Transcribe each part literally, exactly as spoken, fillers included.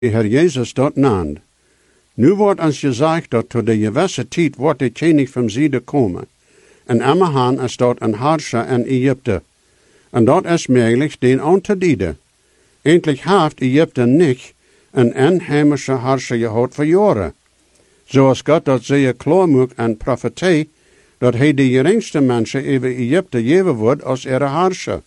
de Herr Jezus dort naand. Nu wordt ons gezegd dat tot de gewisse tijd wordt de koning van Zide komen. En Ammahan is dort een harscher in Egypte. En dat is mogelijk den aan te dienen. Endlich heeft Egypte niet een inheimische harscher gehad voor jaren. Zoals God dat zeer klaar maakt en profetie, dat hij de geringste mensen over Egypte geven wordt als ihre harscher.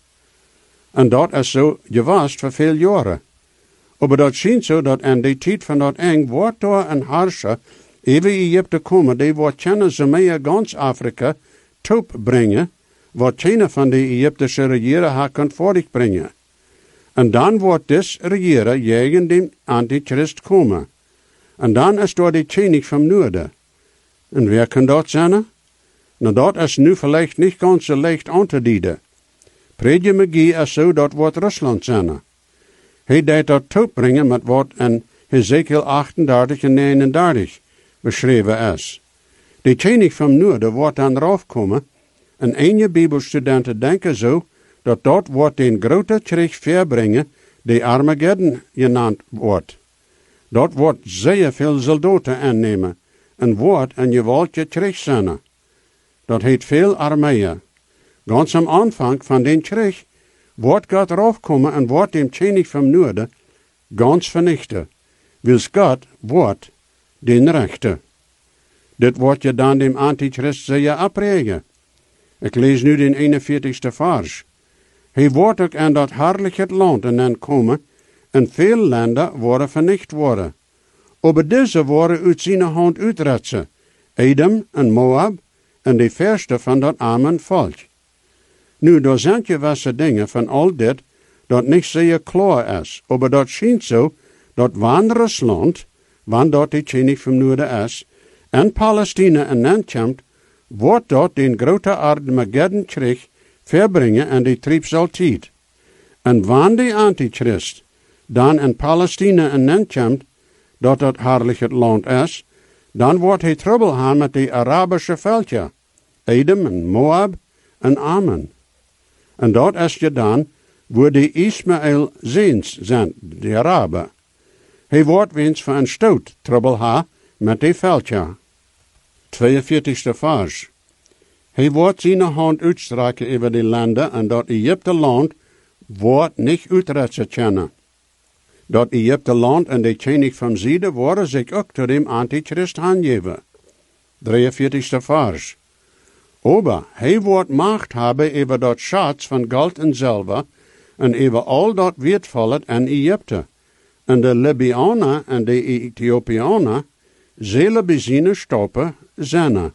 En dat is zo geweest voor veel jaren. Maar dat schijnt zo dat in de tijd van dat eng wordt door een harscher over Egypte komen, die wordt kennen ze mee gans Afrika top brengen, wat geen van de Egyptische regeren haar kan voortbrengen. En dan wordt des regeren tegen de antichrist komen. En dan is door de koning van Noorden. En wer kan dat zijn? Nou, dat is nu vielleicht niet ganz so leicht aan te dienen. Predje McGee is zo dat wordt Rusland zijn. Hij deed dat toebrengen met wat in Hezekiel achtendertig en negenendertig beschreven is. De koning van Noorden wordt dan raufkomen, en enige bibelstudenten denken zo, dat dat wordt den grote krieg verbrengen, die Armageddon genaamd wordt. Dat wordt zeer veel soldaten aannemen, en wordt een geweldige krieg zijn. Dat heet veel armeeën. Ganz am aanvang van den krieg wordt God raufkomen en wordt dem koning van Noorden ganz vernichten. Wils God wordt den rechte. Dit wordt je dan dem antichrist zeer apregen. Ik lees nu den eenenveertigste vers. Hij wordt ook in dat herrliche land en dan komen, en veel landen worden vernicht worden. Aber deze worden uit zijn hand uitretsen, Edom en Moab, en de verste van dat arme volk. Nu, daar zijn gewisse dingen van al dit, dat niet zeer klaar is, aber dat schijnt zo, dat wanneer Rusland, wanneer dat de koning van Noorden is, en Palestina en dan komt, wordt dat den grote Armageddon-krieg verbrengen en die triebsaltijd. En wanneer de antichrist dan in Palestina en dan komt, dat dat herrliche land is, dan wordt hij trouble hebben met de Arabische veldje, Edom en Moab en Ammon. En dat is je dan, waar de Ismaël ziens zijn, de Araben. Hij wordt wens van een stoot trouble hebben met de veldje. tweeënveertigste vers. Hij wordt zijn hand uitstrekken over de landen en dat Egypte land wordt niet uitretsen kunnen. Dat Egypte land en de koning van Zide worden zich ook tot dem antichrist aangeven. drieënveertigste vers. Aber hij wordt macht hebben over dat schatz van goud en zilver en over al dat wertvollet in Egypte. En de Libyanen en de Ethiopianen zullen bij zijn stoppen zijn.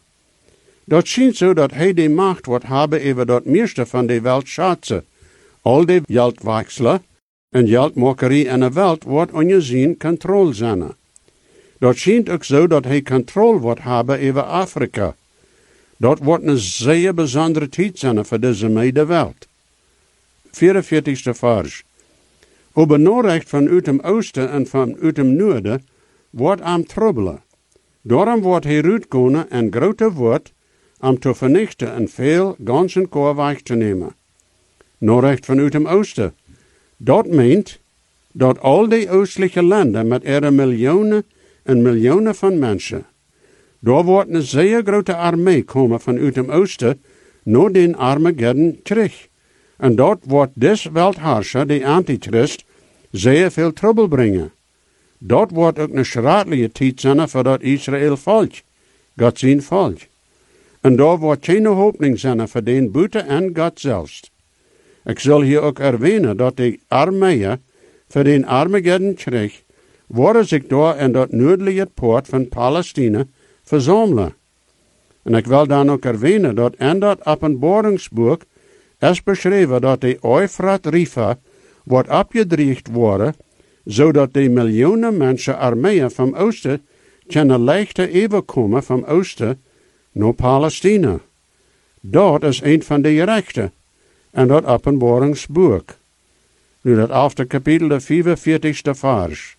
Dat schijnt zo dat hij de macht wordt hebben over dat meeste van de weltschatzen. Al de geldwechselen en geldmakerie in de wereld wordt onder zijn controle zijn. Dat schijnt ook zo dat hij controle wordt hebben over Afrika. Dat wordt een zeer bijzondere tijd zijn voor deze medewereld. vierenveertigste vers. Aber Noorrecht vanuit hem oosten en vanuit hem noorden wordt am troubelen. Daarom wordt hij uitkomen en grote woord om te vernichten en veel ganzen koor weg te nemen. Noorrecht vanuit hem oosten. Dat meent dat al die oostelijke landen met ihre miljoenen en miljoenen van mensen, daar wordt een zeer grote armee komen vanuit hem oosten naar den Armageddon terug. En dat wordt des weltherrscher, de antichrist, zeer veel trouble brengen. Dat wordt ook een schradelige tijd zijn voor dat Israël volk, God zijn volk. En daar wordt geen hoopning zijn voor den buiten en God zelfs. Ik zal hier ook erwähnen dat de armeeën voor den Armageddon krieg worden zich daar in dat noordelijke poort van Palestina verzamelen. En ik wil dan ook erwähnen dat in dat openbaringsboek is beschreven dat de Euphrat-rivier wordt opgedreigd worden, zodat de miljoenen mensen armeeën van oosten kunnen leichter overkomen van oosten naar Palestina. Dat is een van de gerechten en dat openbaringsboek. Nu dat elfde kapitel, de vierenveertigste vers.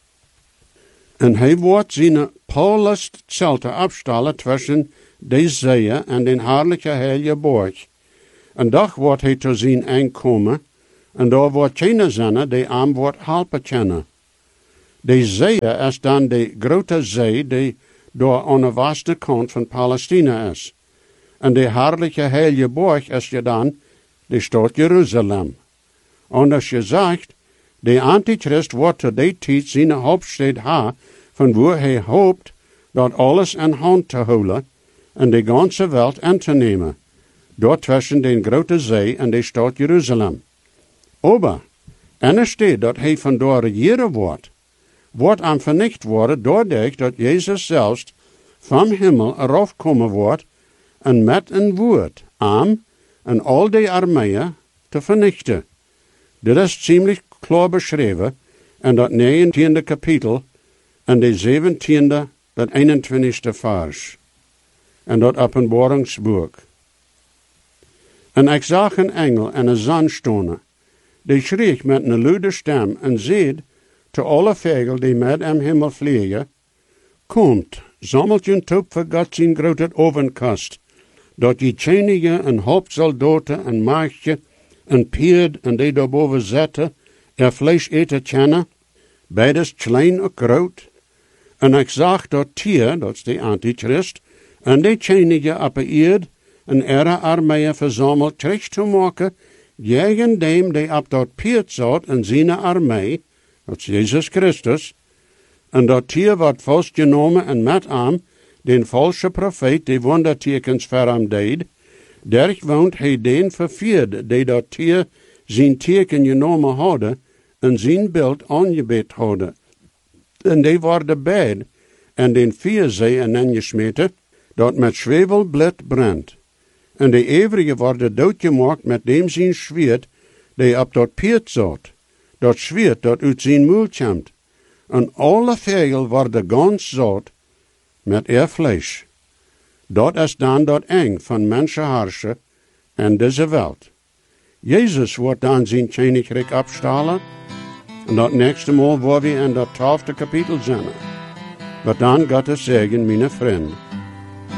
En hij wordt zijn Paulus zelte afstellen tussen de zeeën en den herrliche heilige borg. En dag wordt hij te zien aankomen, en daar wordt geen zijn die aan wordt helpen kunnen. De zee is dan de grote zee die door aan de vaste kant van Palestina is. En de herrliche heilige borg is je dan de stad Jeruzalem. En als je zegt, de antichrist wordt te die tijd zijn hoofdstad ha, van waar hij hoopt dat alles in hand te houden en de ganze wereld in te nemen, door tussen de grote zee en de stad Jeruzalem. Aber, en er staat dat hij van daar regeren wordt, wordt aan vernicht worden doordat dat Jezus zelfs van hemel eraf komen wordt en met een woord aan en al die armeeën te vernichten. Dit is ziemlich klar beschreven in dat negentiende kapitel en de zeventiende dat eenentwintigste vers en dat openbaringsboek. En ik zag een engel en een zon stonden, die schreef met een luide stem en zeide te alle vogel die met hem hemel vliegen, komt, sammelt je top voor God zijn grote ovenkast, dat je tjenige en hoofdsoldaten en maagdje en pierd en die daarboven zetten, er vlees eten kennen, beides klein en groot. En ik zag dat tier, dat is de antichrist, en die tjenige op de eerd en ihre armeeën verzameld terug te maken, tegen dem die op dat pierd zat en zijn armee, dat is Jezus Christus, en dat tier wordt vastgenomen en met hem, den valsche profeet die wondertekens voor hem deed, der woont hij den vervierd, die dat tier zijn teken genomen hadden en zijn beeld aangebed hadden. En die worden beid en den vierzee en ingesmeten, dat met zwevelblad brandt. En de eeuwige worden doodgemaakt met dem zijn zwierd, die op dat pierd zat, dat zwierd dat uit zijn mul komt. En alle vogel worden gans zat met er vlees. Dat is dan dat eng van mensenharsen en deze wereld. Jezus wordt dan zijn koninkrijk opstalen, en dat nächste Mal waar we in dat twaalfde kapitel zijn. Maar dan Gottes zegen, mijn vriend.